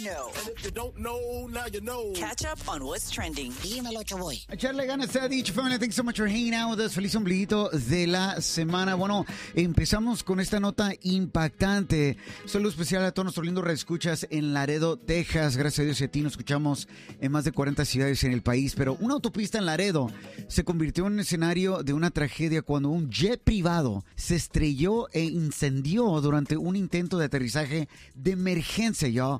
know. And if you don't know, now you know. Catch up on what's trending. Dímelo, Choboy. Echarle ganas se ha dicho, family. Thanks so much for hanging out with us. Feliz ombliguito de la semana. Bueno, empezamos con esta nota impactante. Saludo especial a todos nuestros lindos reescuchas en Laredo, Texas. Gracias a Dios y a ti nos escuchamos en más de 40 ciudades en el país. Pero una autopista en Laredo se convirtió en un escenario de una tragedia cuando un jet privado se estrelló e incendió durante un intento de aterrizaje de emergencia, y'all.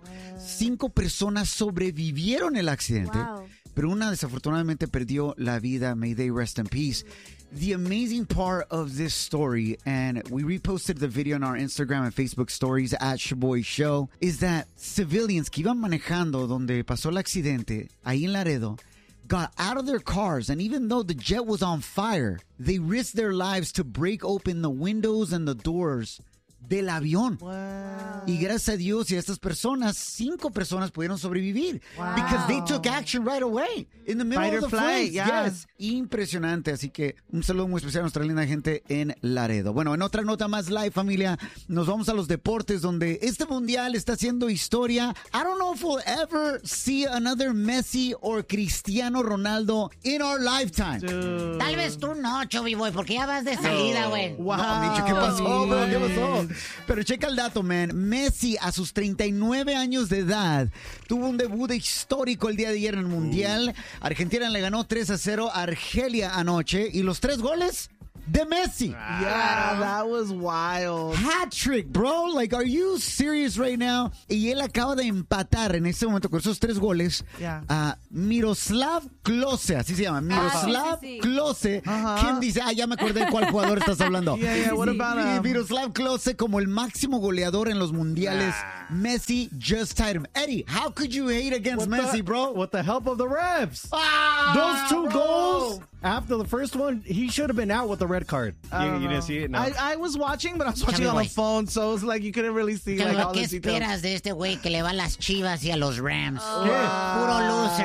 5 personas sobrevivieron el accidente, pero una desafortunadamente perdió la vida. May they rest in peace. The amazing part of this story, and we reposted the video on our Instagram and Facebook stories at Shaboy Show, is that civilians que iban manejando donde pasó el accidente, ahí en Laredo, got out of their cars, and even though the jet was on fire, they risked their lives to break open the windows and the doors del avión. Wow. Y gracias a Dios y a estas personas, 5 personas pudieron sobrevivir. Wow. Because they took action right away. In the middle Fight of or the flight, flight. yeah. Yes. Impresionante. Así que un saludo muy especial a nuestra linda gente en Laredo. Bueno, en otra nota más live, familia, nos vamos a los deportes donde este mundial está haciendo historia. I don't know if we'll ever see another Messi or Cristiano Ronaldo in our lifetime. Dude. Tal vez tú no, Chubby Boy, porque ya vas de salida, güey. Wow, Micho, ¿qué pasó, bro? ¿Qué pasó? Pero checa el dato, man. Messi, a sus 39 años de edad, tuvo un debut histórico el día de ayer en el Mundial. Argentina le ganó 3-0 a Argelia anoche. ¿Y los 3 goles? De Messi. Yeah, that was wild. Hat trick, bro. Like, are you serious right now? Y él acaba de empatar en este momento con esos 3 goles a Miroslav Klose, así se llama. Miroslav Klose. ¿Quién dice? Ah, ya me acordé de cuál jugador estás hablando. Yeah, what about Miroslav Klose como el máximo goleador en los mundiales. Messi just tied him. Eddie, how could you hate against Messi, bro? With the help of the refs. Ah, Those 2 bro. goals, after the first one, he should have been out with the red card. You didn't see it? No. I was watching, but I was watching on the phone, so it's like you couldn't really see like all ¿Qué the details. esperas de este güey que le va a las Chivas y a los Rams? Yeah. Puro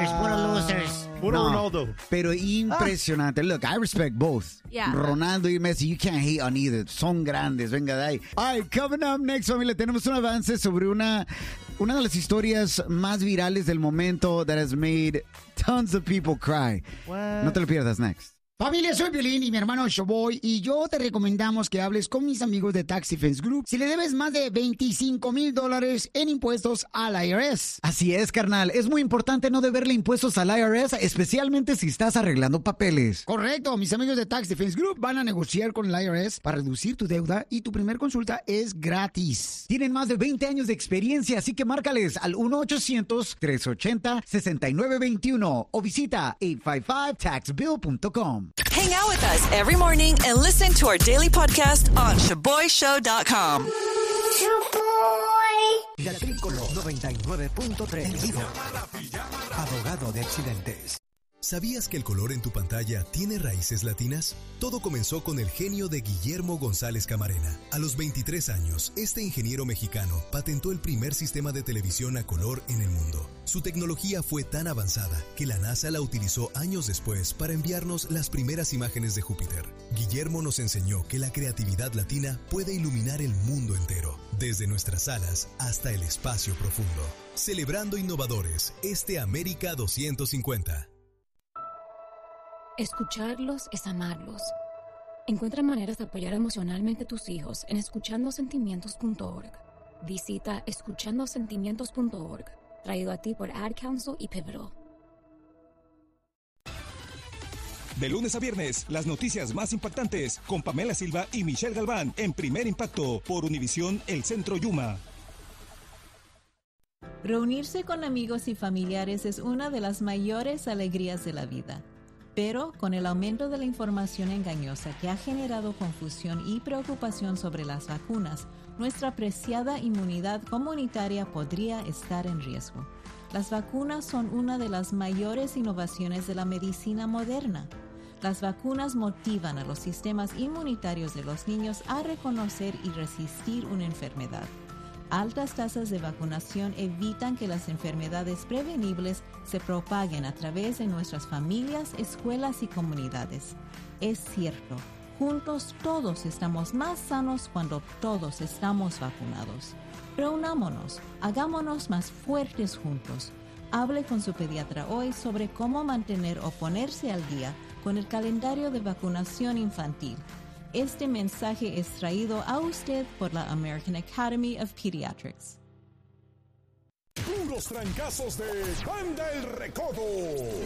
losers. Puro Ronaldo. Pero impresionante. Look, I respect both. Yeah. Ronaldo y Messi, you can't hate on either. Son grandes, venga de ahí. All right, coming up next, familia, tenemos un avance sobre una de las historias más virales del momento that has made tons of people cry. What? No te lo pierdas, next. Familia, soy Piolín y mi hermano Shoboy, y yo te recomendamos que hables con mis amigos de Tax Defense Group si le debes más de $25,000 en impuestos al IRS. Así es, carnal. Es muy importante no deberle impuestos al IRS, especialmente si estás arreglando papeles. Correcto, mis amigos de Tax Defense Group van a negociar con el IRS para reducir tu deuda y tu primer consulta es gratis. Tienen más de 20 años de experiencia, así que márcales al 1-800-380-6921 o visita 855taxbill.com. Hang out with us every morning and listen to our daily podcast on ShaboyShow.com. La Tricolor 99.3. Abogado de accidentes. ¿Sabías que el color en tu pantalla tiene raíces latinas? Todo comenzó con el genio de Guillermo González Camarena. A los 23 años, este ingeniero mexicano patentó el primer sistema de televisión a color en el mundo. Su tecnología fue tan avanzada que la NASA la utilizó años después para enviarnos las primeras imágenes de Júpiter. Guillermo nos enseñó que la creatividad latina puede iluminar el mundo entero, desde nuestras salas hasta el espacio profundo. Celebrando innovadores, este América 250. Escucharlos es amarlos. Encuentra maneras de apoyar emocionalmente a tus hijos en escuchandosentimientos.org. Visita escuchandosentimientos.org, traído a ti por Ad Council y Pivotal. De lunes a viernes, las noticias más impactantes con Pamela Silva y Michelle Galván en Primer Impacto por Univisión El Centro Yuma. Reunirse con amigos y familiares es una de las mayores alegrías de la vida. Pero con el aumento de la información engañosa que ha generado confusión y preocupación sobre las vacunas, nuestra preciada inmunidad comunitaria podría estar en riesgo. Las vacunas son una de las mayores innovaciones de la medicina moderna. Las vacunas motivan a los sistemas inmunitarios de los niños a reconocer y resistir una enfermedad. Altas tasas de vacunación evitan que las enfermedades prevenibles se propaguen a través de nuestras familias, escuelas y comunidades. Es cierto, Juntos todos estamos más sanos cuando todos estamos vacunados. Reunámonos, hagámonos más fuertes juntos. Hable con su pediatra hoy sobre cómo mantener o ponerse al día con el calendario de vacunación infantil. Este mensaje es traído a usted por la American Academy of Pediatrics. Puros trancazos de Banda El Recodo.